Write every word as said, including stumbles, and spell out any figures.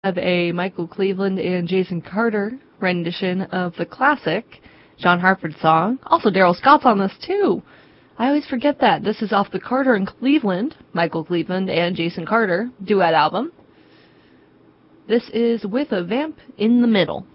have a Michael Cleveland and Jason Carter rendition of the classic John Hartford song. Also, Daryl Scott's on this, too. I always forget that. This is off the Carter and Cleveland, Michael Cleveland and Jason Carter duet album. This is With a Vamp in the Middle.